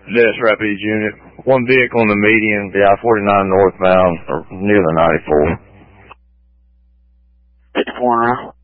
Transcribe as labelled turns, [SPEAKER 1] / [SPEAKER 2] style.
[SPEAKER 1] Yes, Rapides unit. One vehicle in the median, the I-49 northbound, or near the 94.
[SPEAKER 2] 54 now.